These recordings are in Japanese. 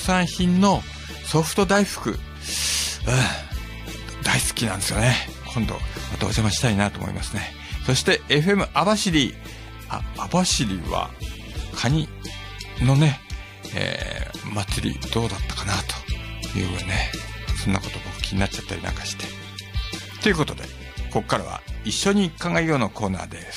産品のソフト大福、大好きなんですよね。今度またお邪魔したいなと思いますね。そして FM 網走、網走はカニのね、祭りどうだったかなというね、そんなこと僕気になっちゃったりなんかして。ということで、ここからは一緒に考えようのコーナーです。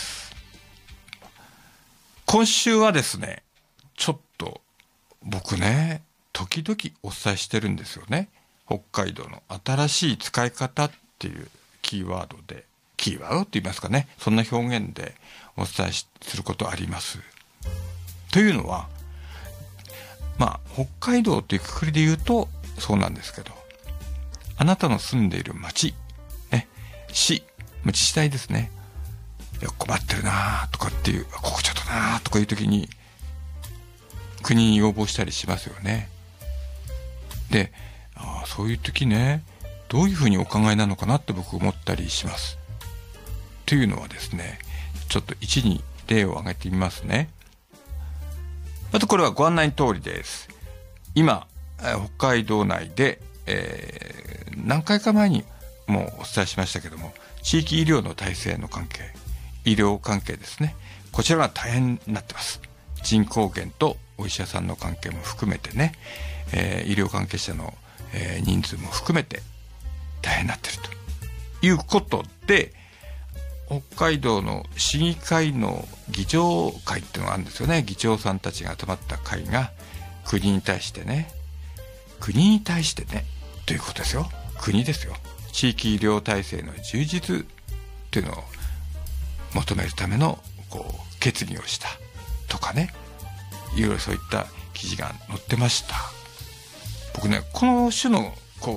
今週はですね、ちょっと僕ね、時々お伝えしてるんですよね。北海道の新しい使い方っていうキーワードで、キーワードって言いますかね、そんな表現でお伝えすることあります。というのは、北海道というくくりで言うとそうなんですけど、あなたの住んでいる町、ね、市、自治体ですね。困ってるなとかっていう、ここちょっとなとかいう時に国に要望したりしますよね。で、そういう時ね、どういうふうにお考えなのかなって僕思ったりします。というのはですね、ちょっと1、2例を挙げてみますね。まずこれはご案内の通りです。今、北海道内で、何回か前にもうお伝えしましたけども、地域医療の体制の関係、医療関係ですね。こちらが大変になってます。人口減とお医者さんの関係も含めてね、医療関係者の、人数も含めて大変になっているということで、北海道の市議会の議長会っていうのがあるんですよね。議長さんたちが集まった会が国に対してねということですよ。国ですよ。地域医療体制の充実っていうのを求めるための決議をしたとかね、いろいろそういった記事が載ってました。僕ね、この種の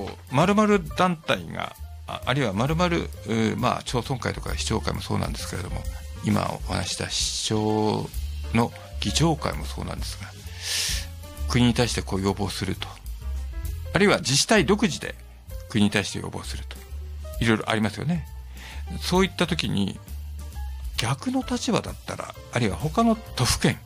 〇〇団体が、あるいは〇〇町村会とか市長会もそうなんですけれども、今お話した市長の議長会もそうなんですが、国に対して要望すると、あるいは自治体独自で国に対して要望すると、いろいろありますよね。そういった時に逆の立場だったら、あるいは他の都府県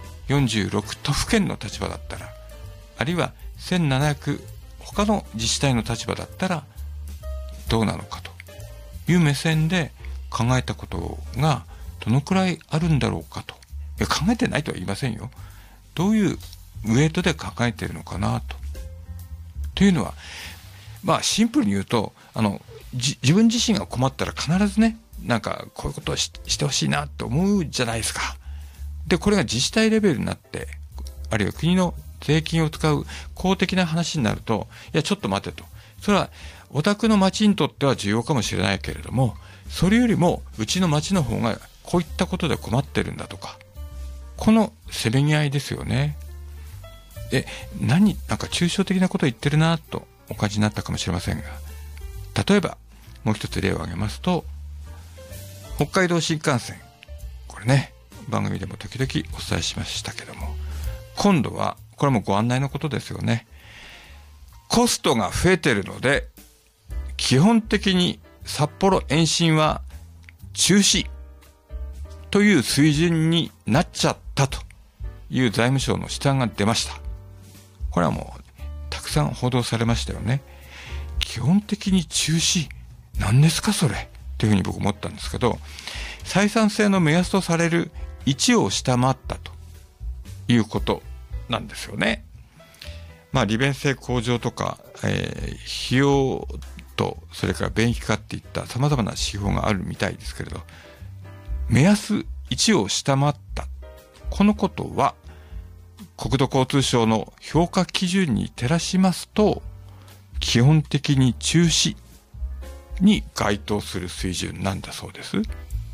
46都府県の立場だったら、あるいは1700他の自治体の立場だったらどうなのかという目線で考えたことがどのくらいあるんだろうかと。いや、考えてないとは言いませんよ。どういうウェイトで考えているのかなと。というのは、シンプルに言うと、自分自身が困ったら必ずね、こういうことをしてほしいなと思うじゃないですか。で、これが自治体レベルになって、あるいは国の税金を使う公的な話になると、いや、ちょっと待てと。それはお宅の町にとっては重要かもしれないけれども、それよりもうちの町の方がこういったことで困ってるんだとか、このせめぎ合いですよね。で、抽象的なことを言ってるなとお感じになったかもしれませんが、例えばもう一つ例を挙げますと、北海道新幹線、これね、番組でも時々お伝えしましたけども、今度はこれもご案内のことですよね。コストが増えてるので、基本的に札幌延伸は中止という水準になっちゃったという財務省の試算が出ました。これはもうたくさん報道されましたよね。基本的に中止、何ですかそれというふうに僕思ったんですけど、採算性の目安とされる1を下回ったということなんですよね。利便性向上とか、費用とそれから便益化っていった様々な指標があるみたいですけれど、目安1を下回った、このことは国土交通省の評価基準に照らしますと、基本的に中止に該当する水準なんだそうです。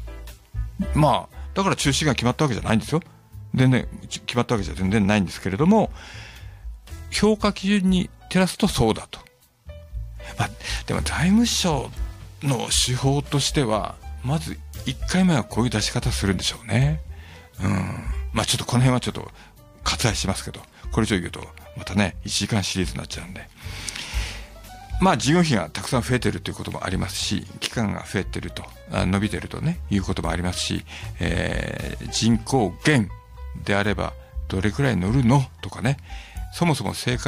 だから中止が決まったわけじゃないんですよ。全然決まったわけじゃ全然ないんですけれども、評価基準に照らすとそうだと。でも財務省の手法としては、まず1回目はこういう出し方するんでしょうね。ちょっとこの辺はちょっと割愛しますけど、これ以上言うとまたね1時間シリーズになっちゃうんで、事業費がたくさん増えてるということもありますし、期間が増えてると、伸びてるとねいうこともありますし、人口減であればどれくらい乗るのとかね、そもそも生活